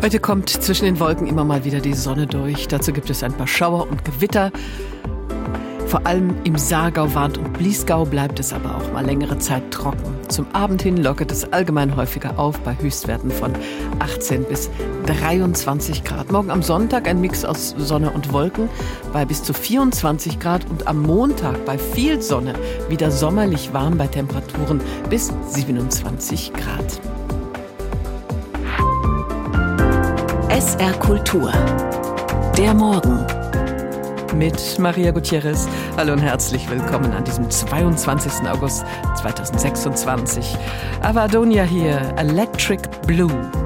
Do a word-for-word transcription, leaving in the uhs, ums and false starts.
Heute kommt zwischen den Wolken immer mal wieder die Sonne durch. Dazu gibt es ein paar Schauer und Gewitter. Vor allem im Saargau, Warnt und Bliesgau bleibt es aber auch mal längere Zeit trocken. Zum Abend hin lockert es allgemein häufiger auf bei Höchstwerten von achtzehn bis dreiundzwanzig Grad. Morgen am Sonntag ein Mix aus Sonne und Wolken bei bis zu vierundzwanzig Grad und am Montag bei viel Sonne wieder sommerlich warm bei Temperaturen bis siebenundzwanzig Grad. S R Kultur. Der Morgen. Mit Maria Gutierrez. Hallo und herzlich willkommen an diesem zweiundzwanzigsten August zweitausendsechsundzwanzig. Avadonia hier, Electric Blue.